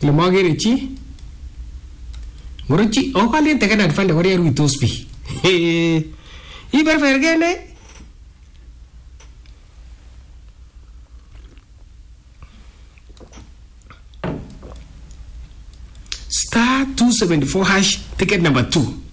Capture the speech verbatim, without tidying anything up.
Le magere chi. Ngorochi o kalen tegen adfande wari ru tospi. Iber fergene. Star two seventy-four hash ticket number two.